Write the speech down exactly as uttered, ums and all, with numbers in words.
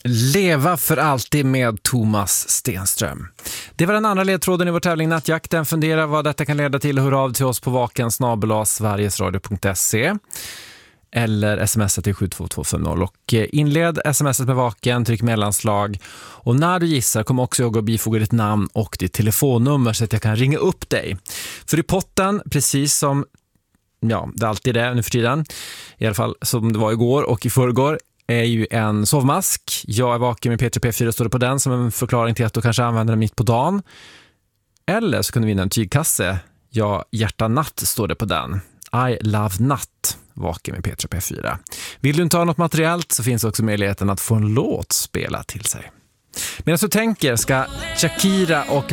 Leva för alltid med Thomas Stenström. Det var den andra ledtråden i vår tävling Nattjakten. Fundera vad detta kan leda till. Hör av till oss på vaken snabel-a sverigesradio punkt se eller smsa till sju två två fem noll och inled smset med vaken, tryck mellanslag, och när du gissar kommer också jag att bifoga ditt namn och ditt telefonnummer så att jag kan ringa upp dig. För i potten, precis som ja, det är alltid det nu för tiden, i alla fall som det var igår och i förrgår, är ju en sovmask. Jag är vaken med P tre P fyra, står det på den som en förklaring till att du kanske använder den mitt på dagen. Eller så kan du vinna en tygkasse. Ja, hjärta natt står det på den. I love natt, vaken med P tre P fyra. Vill du inte ha något materiellt så finns också möjligheten att få en låt spela till sig. Medan du tänker ska Shakira och